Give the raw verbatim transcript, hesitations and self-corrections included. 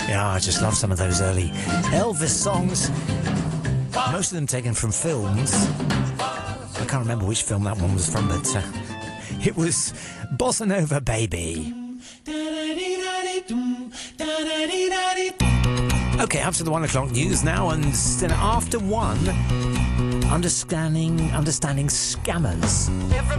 Yeah, I just love some of those early Elvis songs. Most of them taken from films. I can't remember which film that one was from, but uh, it was Bossa Nova Baby. Okay, up to the one o'clock news now, and then after one, understanding understanding scammers.